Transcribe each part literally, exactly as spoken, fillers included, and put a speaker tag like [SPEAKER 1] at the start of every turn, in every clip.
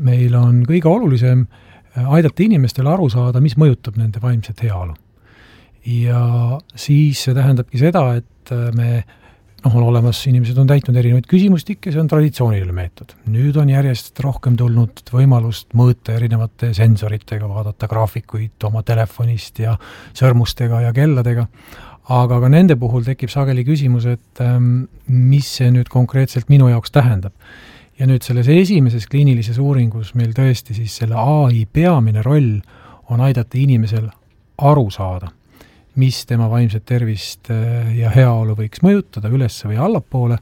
[SPEAKER 1] meil on kõige olulisem aidata inimestel aru saada, mis mõjutab nende vaimset heaolu. Ja siis see tähendabki seda, et me noh, on olemas, inimesed on täitnud erinevaid küsimustikke, see on traditsiooniline meetod. Nüüd on järjest rohkem tulnud võimalust mõõta erinevate sensoritega, vaadata graafikuid oma telefonist ja sõrmustega ja kelladega, aga ka nende puhul tekib sageli küsimus, et mis see nüüd konkreetselt minu jaoks tähendab. Ja nüüd selles esimeses kliinilises uuringus meil tõesti siis selle A I peamine roll on aidata inimesel aru saada, mis tema vaimset tervist ja heaolu võiks mõjutada üles või allapoole,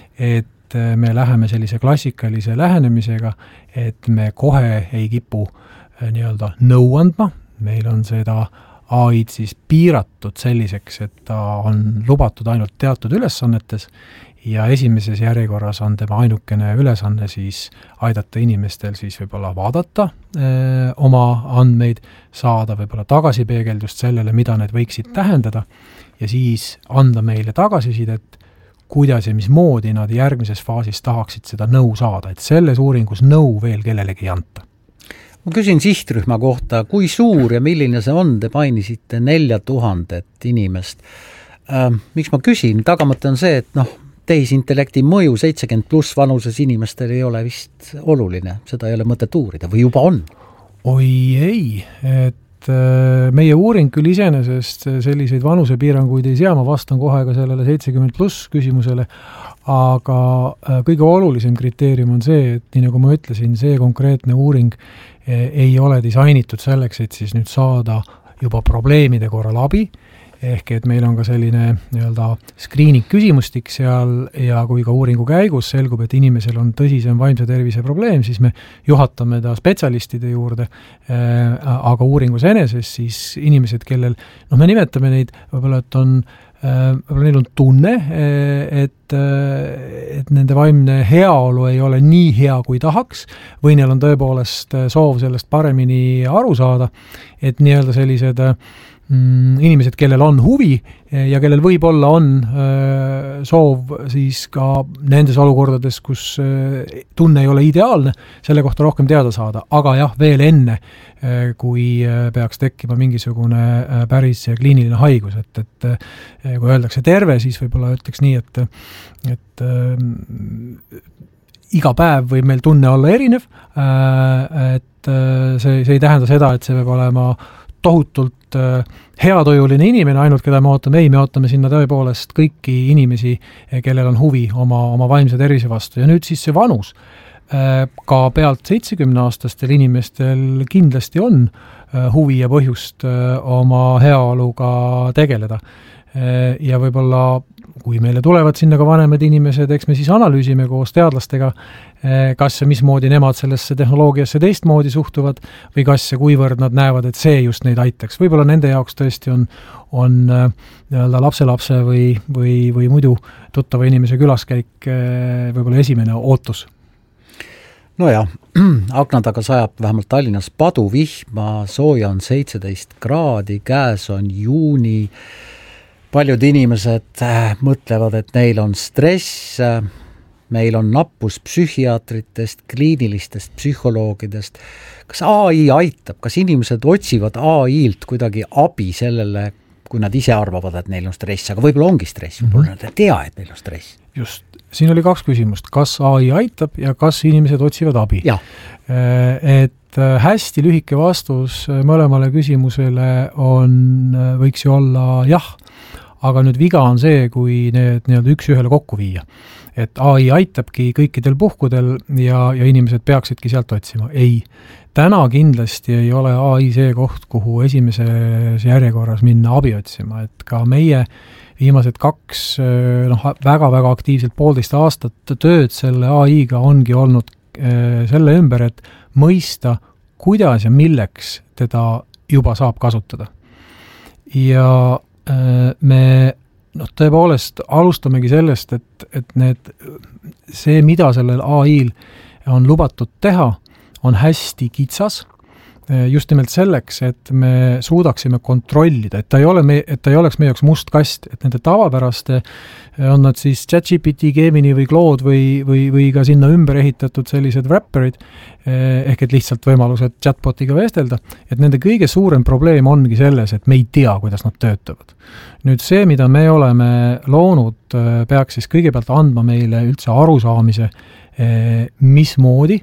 [SPEAKER 1] et me läheme sellise klassikalise lähenemisega, et me kohe ei kipu nii-öelda nõu andma, meil on seda A I-d siis piiratud selliseks, et ta on lubatud ainult teatud ülesannetes ja esimeses järjekorras on tema ainukene ülesanne siis aidata inimestel siis võib-olla vaadata öö, oma andmeid, saada võib-olla tagasipeegeldust sellele, mida need võiksid tähendada ja siis anda meile tagasisidet, kuidas ja mismoodi nad järgmises faasis tahaksid seda nõu saada, et selles uuringus nõu veel kellelegi ei anta.
[SPEAKER 2] Ma küsin sihtrühma kohta, kui suur ja milline see on, te mainisite nelja tuhandet inimest. Äh, miks ma küsin? Tagamata on see, et noh, tehisintellekti mõju seitsekümmend pluss vanuses inimestel ei ole vist oluline, seda ei ole mõtet uurida või juba on?
[SPEAKER 1] Oi ei, et äh, meie uuring küll iseenesest selliseid vanusepiiranguid ei sea, ma vastan kohe ka sellele seitsekümmend pluss küsimusele, aga äh, kõige olulisem kriteerium on see, et nii nagu ma ütlesin, see konkreetne uuring äh, ei ole disainitud selleks, et siis nüüd saada juba probleemide korral abi, ehk et meil on ka selline nii-öelda screening küsimustik seal ja kui ka uuringu käigus selgub, et inimesel on tõsisem vaimse tervise probleem, siis me juhatame ta spetsialistide juurde, aga uuringus eneses siis inimesed, kellel, noh me nimetame neid, võib-olla, et on võib-olla neil on tunne, et, et nende vaimne heaolu ei ole nii hea, kui tahaks, või neil on tõepoolest soov sellest paremini aru saada, et nii-öelda sellised inimesed, kellel on huvi ja kellel võib-olla on soov siis ka nendes olukordades, kus tunne ei ole ideaalne, selle kohta rohkem teada saada. Aga jah, veel enne, kui peaks tekkima mingisugune päris kliiniline haigus, et, et kui öeldakse terve, siis võib-olla ütleks nii, et, et iga päev võib meil tunne olla erinev, et see, see ei tähenda seda, et see võib olema tohutult heatujuline inimene, ainult keda me ootame, ei, me ootame sinna tõepoolest kõiki inimesi, kellel on huvi oma, oma vaimse tervise vastu. Ja nüüd siis see vanus. Ka pealt seitsekümne aastastel inimestel kindlasti on huvi ja põhjust oma heaoluga tegeleda. Ja võib-olla, kui meile tulevad sinna ka vanemad inimesed, eks me siis analüüsime koos teadlastega, kas ja mismoodi nemad sellesse tehnoloogiasse teistmoodi suhtuvad või kas ja kuivõrd nad näevad, et see just neid aitaks. Võib-olla nende jaoks tõesti on, on nii-öelda lapselapse või, või, või muidu tuttava inimese külaskäik võib-olla esimene ootus.
[SPEAKER 2] No jah, akna taga sajab vähemalt Tallinnas paduvihma, sooja on seitseteist kraadi, käes on juuni. Paljud inimesed mõtlevad, et neil on stress, meil on nappus psühhiaatritest, kliinilistest psühholoogidest. Kas A I aitab, kas inimesed otsivad A I-lt kuidagi abi sellele, kui nad ise arvavad, et neil on stress, aga võib-olla ongi stress, võib-olla nad ei tea, et neil on stress.
[SPEAKER 1] Just, siin oli kaks küsimust, kas A I aitab ja kas inimesed otsivad abi.
[SPEAKER 2] Ja.
[SPEAKER 1] Et hästi lühike vastus mõlemale küsimusele on, võiks ju olla jah, aga nüüd viga on see, kui need nii-öelda üks ühele kokku viia. Et A I aitabki kõikidel puhkudel ja, ja inimesed peaksidki sealt otsima. Ei, täna kindlasti ei ole A I see koht, kuhu esimeses järjekorras minna abi otsima. Et ka meie viimased kaks noh, väga-väga aktiivselt poolteist aastat tööd selle A I-ga ongi olnud selle ümber, et mõista, kuidas ja milleks teda juba saab kasutada. Ja me noh, tõepoolest alustamegi sellest, et, et need, see, mida sellel A I-l on lubatud teha, on hästi kitsas, just nimelt selleks, et me suudaksime kontrollida, et ta ei ole me, et ta ei oleks meie jaoks must kast, et nende tavapäraste, on nad siis ChatGPT, Gemini või Claude või, või, või ka sinna ümber ehitatud sellised wrapperid, ehk et lihtsalt võimalused chatbotiga vestelda, et nende kõige suurem probleem ongi selles, et me ei tea, kuidas nad töötavad. Nüüd see, mida me oleme loonud, peaks siis kõigepealt andma meile üldse arusaamise, mismoodi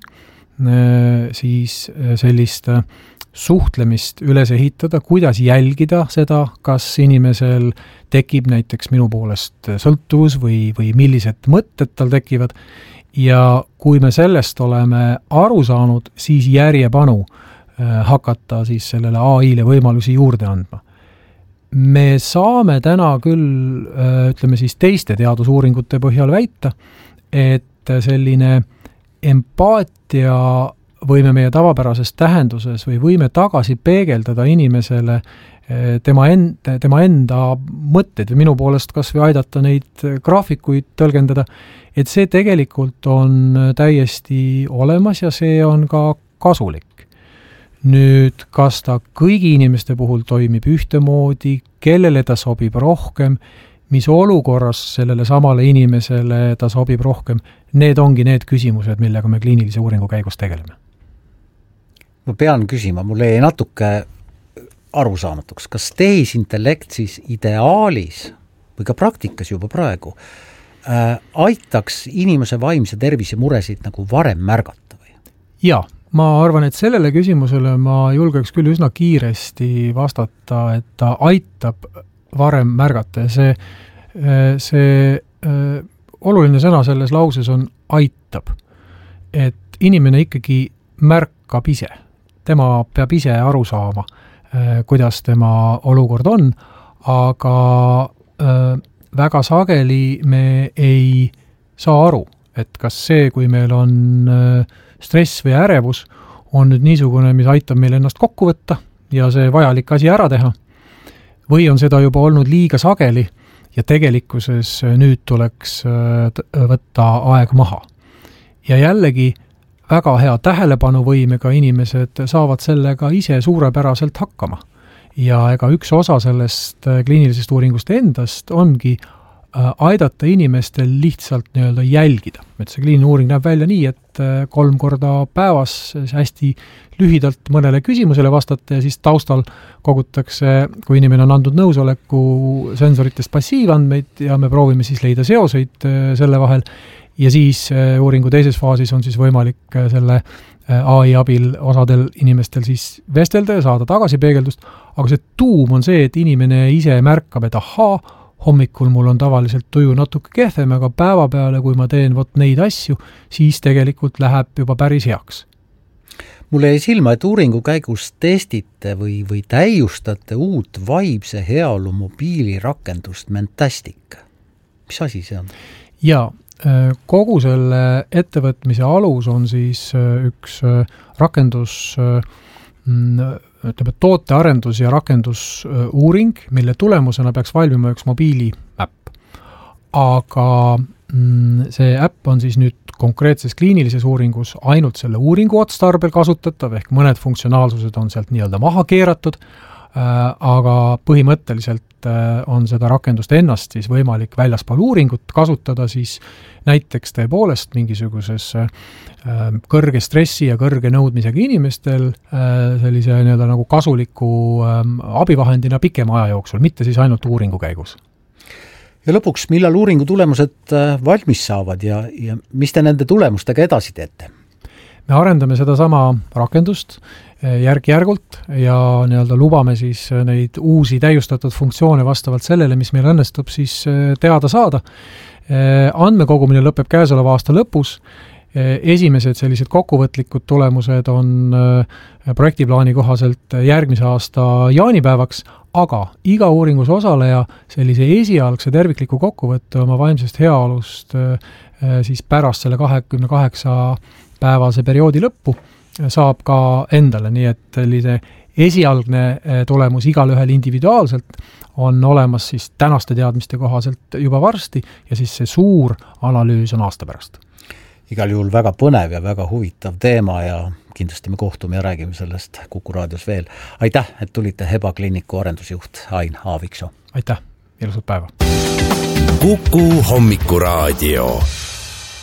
[SPEAKER 1] siis sellist suhtlemist üles ehitada, kuidas jälgida seda, kas inimesel tekib näiteks minu poolest sõltuvus või, või millised mõtted tal tekivad ja kui me sellest oleme aru saanud, siis järjepanu hakata siis sellele A I-le võimalusi juurde andma. Me saame täna küll, ütleme siis teiste teadusuuringute põhjal väita, et selline empaatia võime meie tavapärases tähenduses või võime tagasi peegeldada inimesele tema enda, tema enda mõtteid või minu poolest kas või aidata neid graafikuid tõlgendada, et see tegelikult on täiesti olemas ja see on ka kasulik. Nüüd, kas ta kõigi inimeste puhul toimib ühtemoodi, kellele ta sobib rohkem, mis olukorras sellele samale inimesele ta sobib rohkem, need ongi need küsimused, millega me kliinilise uuringu käigus tegeleme.
[SPEAKER 2] Ma pean küsima, mul jäi natuke arusaamatuks, kas tehisintellekt siis ideaalis või ka praktikas juba praegu äh, aitaks inimese vaimse tervise muresid nagu varem märgata või?
[SPEAKER 1] Jaa, ma arvan, et sellele küsimusele ma julgeks küll üsna kiiresti vastata, et ta aitab varem märgata ja see, see äh, oluline sõna selles lauses on aitab. Et inimene ikkagi märkab ise. Tema peab ise aru saama, kuidas tema olukord on, aga äh, väga sageli me ei saa aru, et kas see, kui meil on äh, stress või ärevus, on nüüd niisugune, mis aitab meil ennast kokku võtta ja see vajalik asi ära teha, või on seda juba olnud liiga sageli ja tegelikkuses nüüd tuleks võtta aeg maha. Ja jällegi väga hea tähelepanuvõimega inimesed saavad sellega ise suurepäraselt hakkama. Ja ega üks osa sellest kliinilisest uuringust endast ongi aidata inimestel lihtsalt nii-öelda jälgida. Et see kliiniline uuring näeb välja nii, et kolm korda päevas hästi lühidalt mõnele küsimusele vastata ja siis taustal kogutakse, kui inimene on andnud nõusoleku sensoritest passiivandmeid ja me proovime siis leida seoseid selle vahel ja siis uuringu teises faasis on siis võimalik selle A I abil osadel inimestel siis vestelda ja saada tagasipeegeldust, aga see tuum on see, et inimene ise märkab, et ahaa, hommikul mul on tavaliselt tuju natuke kehvem, aga päeva peale, kui ma teen vot neid asju, siis tegelikult läheb juba päris heaks.
[SPEAKER 2] Mulle jäi silma, et uuringu käigus testite või, või täiustate uut vaimse heaolu mobiilirakendust Mentastic. Mis asi see on?
[SPEAKER 1] Jaa, kogu selle ettevõtmise alus on siis üks rakendus, ütleme, tootearendus- ja rakendusuuring, mille tulemusena peaks valmima üks mobiili-äpp. Aga see äpp on siis nüüd konkreetses kliinilises uuringus ainult selle uuringu otstarbel kasutatav, ehk mõned funktsionaalsused on sealt nii-öelda maha keeratud, aga põhimõtteliselt on seda rakendust ennast siis võimalik väljaspool uuringut kasutada siis näiteks tõepoolest mingisuguses kõrge stressi ja kõrge nõudmisega inimestel sellise nii-öelda nagu kasuliku abivahendina pikema aja jooksul, mitte siis ainult uuringu käigus.
[SPEAKER 2] Ja lõpuks, millal uuringu tulemused valmis saavad ja, ja mis te nende tulemustega edasi teete?
[SPEAKER 1] Me arendame seda sama rakendust järk-järgult ja nii-öelda lubame siis neid uusi täiustatud funktsioone vastavalt sellele, mis meil õnnestub siis teada saada. Andmekogumine lõpeb käesoleva aasta lõpus. Esimesed sellised kokkuvõtlikud tulemused on projektiplaani kohaselt järgmise aasta jaanipäevaks, aga iga uuringus osaleja sellise esialgse tervikliku kokkuvõtte oma vaimsest heaolust siis pärast selle kahekümne kaheksa päevase perioodi lõppu saab ka endale, nii et sellise esialgne tulemus igal ühel individuaalselt on olemas siis tänaste teadmiste kohaselt juba varsti ja siis see suur analüüs on aasta pärast.
[SPEAKER 2] Igal juhul väga põnev ja väga huvitav teema ja kindlasti me kohtume ja räägime sellest Kuku raadios veel. Aitäh, et tulite Heba kliiniku arendusjuht Ain Aaviksoo.
[SPEAKER 1] Aitäh, ilusat päeva!
[SPEAKER 3] Kuku hommikuraadio.